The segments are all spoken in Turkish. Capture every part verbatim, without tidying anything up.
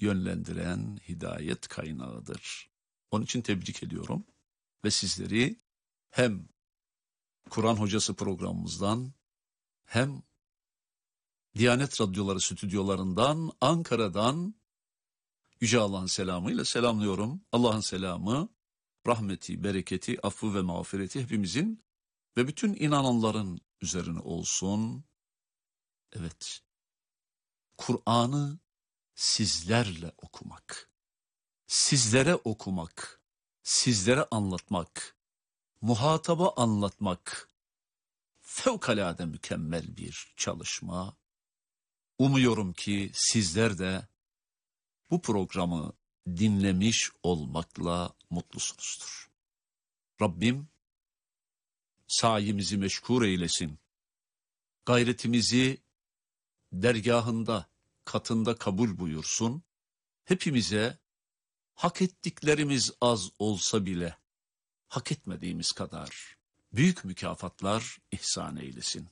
yönlendiren hidayet kaynağıdır. Onun için tebrik ediyorum ve sizleri hem Kur'an Hocası programımızdan hem Diyanet Radyoları stüdyolarından, Ankara'dan Yüce Allah'ın selamıyla selamlıyorum. Allah'ın selamı, rahmeti, bereketi, affı ve mağfireti hepimizin ve bütün inananların üzerine olsun. Evet, Kur'an'ı sizlerle okumak, sizlere okumak, sizlere anlatmak, muhataba anlatmak fevkalade mükemmel bir çalışma. Umuyorum ki sizler de bu programı dinlemiş olmakla mutlusunuzdur. Rabbim sayimizi meşkur eylesin. Gayretimizi dergahında, katında kabul buyursun. Hepimize hak ettiklerimiz az olsa bile hak etmediğimiz kadar büyük mükafatlar ihsan eylesin.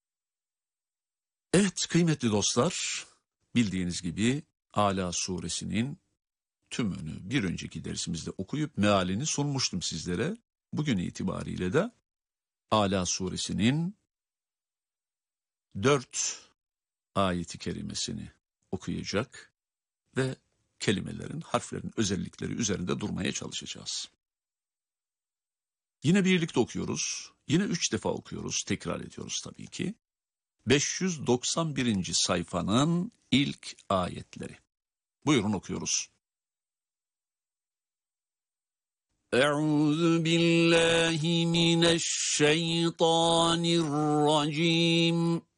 Evet kıymetli dostlar, bildiğiniz gibi Ala suresinin tümünü bir önceki dersimizde okuyup mealini sunmuştum sizlere. Bugün itibariyle de Ala suresinin dört ayeti kerimesini okuyacak ve kelimelerin, harflerin özellikleri üzerinde durmaya çalışacağız. Yine birlikte okuyoruz. Yine üç defa okuyoruz. Tekrar ediyoruz tabii ki. beş yüz doksan birinci sayfanın ilk ayetleri. Buyurun okuyoruz. Euzu billahi mineşşeytanirracim.